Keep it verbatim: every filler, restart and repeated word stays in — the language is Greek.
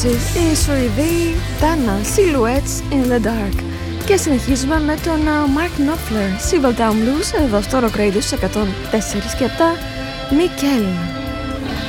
Roses, η Σουηδή Dana, Silhouettes in the Dark. Και συνεχίζουμε με τον Mark Knopfler, Civil Town Blues, εδώ στο Rock Radio εκατόν τέσσερα και επτά, Μικέλ.